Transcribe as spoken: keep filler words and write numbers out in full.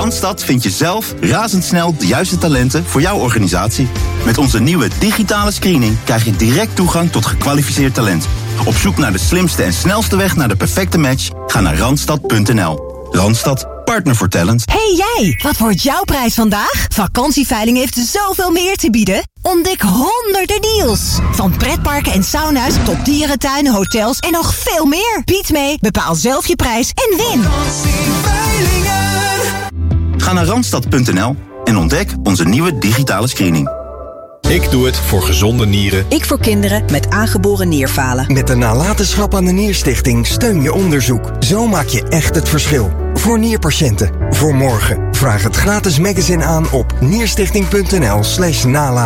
Randstad vind je zelf razendsnel de juiste talenten voor jouw organisatie. Met onze nieuwe digitale screening krijg je direct toegang tot gekwalificeerd talent. Op zoek naar de slimste en snelste weg naar de perfecte match? Ga naar randstad punt n l. Randstad, partner voor talent. Hey jij, wat wordt jouw prijs vandaag? Vakantieveiling heeft zoveel meer te bieden. Ontdek honderden deals. Van pretparken en sauna's tot dierentuinen, hotels en nog veel meer. Bied mee, bepaal zelf je prijs en win. Ga naar randstad punt n l en ontdek onze nieuwe digitale screening. Ik doe het voor gezonde nieren. Ik voor kinderen met aangeboren nierfalen. Met de nalatenschap aan de Nierstichting steun je onderzoek. Zo maak je echt het verschil. Voor nierpatiënten. Voor morgen. Vraag het gratis magazine aan op nierstichting punt n l slash nalaten.